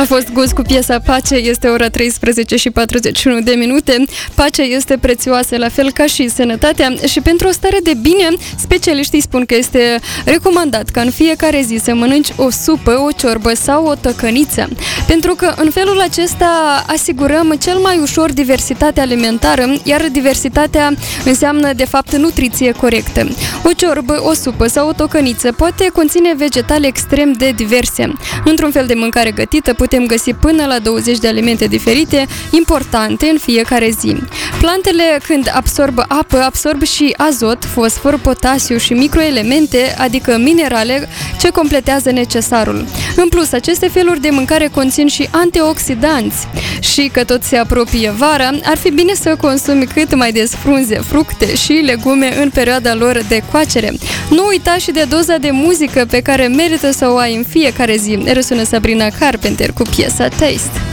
A fost Gust cu piesa Pace, este ora 13 și 41 de minute. Pacea este prețioasă, la fel ca și sănătatea, și pentru o stare de bine, specialiștii spun că este recomandat ca în fiecare zi să mănânci o supă, o ciorbă sau o tăcăniță, pentru că în felul acesta asigurăm cel mai ușor diversitatea alimentară, iar diversitatea înseamnă de fapt nutriție corectă. O ciorbă, o supă sau o tocăniță poate conține vegetale extrem de diverse. Într-un fel de mâncare gătită putem găsi până la 20 de alimente diferite, importante în fiecare zi. Plantele, când absorbă apă, absorb și azot, fosfor, potasiu și microelemente, adică minerale, ce completează necesarul. În plus, aceste feluri de mâncare conțin și antioxidanți. Și că tot se apropie vara, ar fi bine să consumi cât mai des frunze, fructe și legume în perioada lor de coacere. Nu uita și de doza de muzică pe care merită să o ai în fiecare zi. Răsună Sabrina Carpenter cu piesa Taste.